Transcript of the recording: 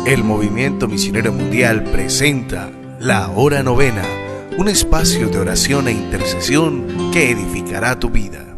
El Movimiento Misionero Mundial presenta La Hora Novena, un espacio de oración e intercesión que edificará tu vida.